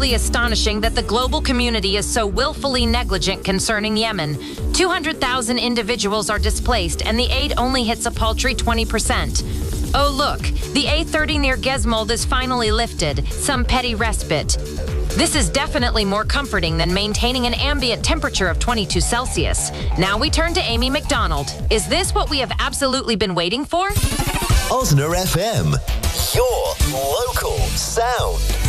truly astonishing that the global community is so willfully negligent concerning Yemen. 200,000 individuals are displaced, and the aid only hits a paltry 20%. Oh, look, the A30 near Gesmold is finally lifted. Some petty respite. This is definitely more comforting than maintaining an ambient temperature of 22 Celsius. Now we turn to Amy McDonald. Is this what we have absolutely been waiting for? Osna FM, your local sound.